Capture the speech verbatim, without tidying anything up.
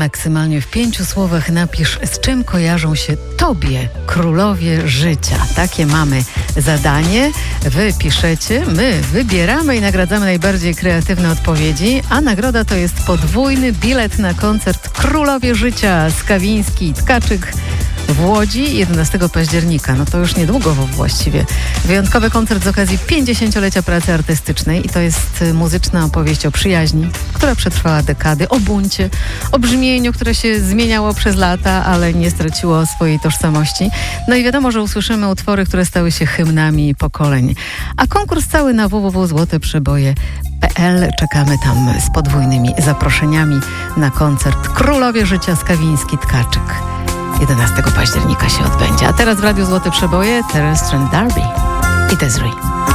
maksymalnie w pięciu słowach napisz, z czym kojarzą się tobie królowie życia. Takie mamy zadanie. Wy piszecie, my wybieramy i nagradzamy najbardziej kreatywne odpowiedzi, a nagroda to jest podwójny bilet na koncert Królowie Życia Skawiński i Tkaczyk w Łodzi jedenastego października. No to już niedługo właściwie. Wyjątkowy koncert z okazji pięćdziesięciolecia pracy artystycznej i to jest muzyczna opowieść o przyjaźni, która przetrwała dekady, o buncie, o brzmieniu, które się zmieniało przez lata, ale nie straciło swojej tożsamości. No i wiadomo, że usłyszymy utwory, które stały się hymnami pokoleń. A konkurs cały na w w w kropka złote przeboje kropka p l. Czekamy tam z podwójnymi zaproszeniami na koncert Królowie Życia Skawiński-Tkaczyk. jedenastego października się odbędzie. A teraz w Radiu Złote Przeboje Terrestrian Darby i Desiree.